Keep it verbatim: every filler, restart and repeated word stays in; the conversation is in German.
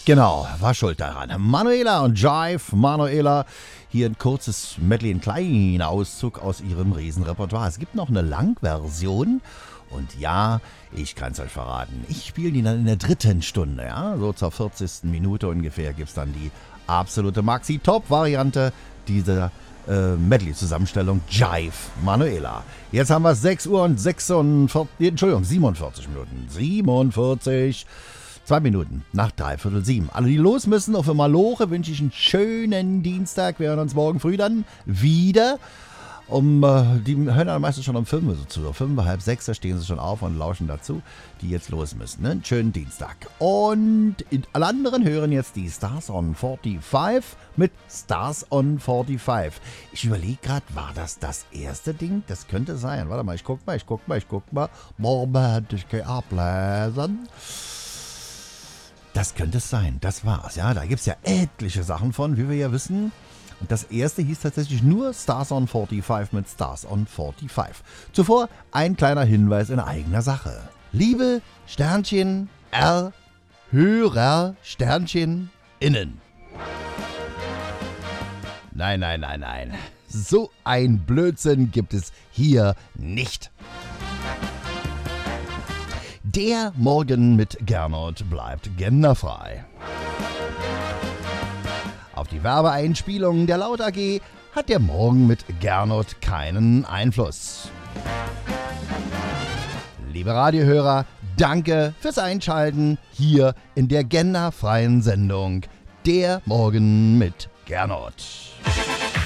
Genau, war schuld daran. Manuela und Jive. Manuela, hier ein kurzes Medley, ein kleiner Auszug aus ihrem Riesenrepertoire. Es gibt noch eine Langversion. Und ja, ich kann es euch verraten, ich spiele die dann in der dritten Stunde. Ja? So zur vierzigsten Minute ungefähr gibt es dann die absolute Maxi-Top-Variante dieser äh, Medley-Zusammenstellung Jive Manuela. Jetzt haben wir sechs Uhr und sechsundvierzig, Entschuldigung, siebenundvierzig Minuten. siebenundvierzig, zwei Minuten nach dreiviertel sieben. Alle, die los müssen, auf Maloche wünsche ich einen schönen Dienstag. Wir hören uns morgen früh dann wieder. Um, äh, die hören dann meistens schon um fünf Uhr so zu. fünf, halb sechs, da stehen sie schon auf und lauschen dazu, die jetzt los müssen. Ne? Einen schönen Dienstag. Und alle anderen hören jetzt die Stars on fünfundvierzig mit Stars on fünfundvierzig. Ich überlege gerade, war das das erste Ding? Das könnte sein. Warte mal, ich guck mal, ich guck mal, ich guck mal. Moment, ich gehe ablesen. Das könnte es sein. Das war's. Ja, da gibt es ja etliche Sachen von, wie wir ja wissen. Und das erste hieß tatsächlich nur Stars on fünfundvierzig mit Stars on fünfundvierzig. Zuvor ein kleiner Hinweis in eigener Sache. Liebe Sternchen R Hörer Sternchen innen. Nein, nein, nein, nein. So ein Blödsinn gibt es hier nicht. Der Morgen mit Gernot bleibt genderfrei. Auf die Werbeeinspielungen der Laut A G hat der Morgen mit Gernot keinen Einfluss. Liebe Radiohörer, danke fürs Einschalten hier in der genderfreien Sendung Der Morgen mit Gernot.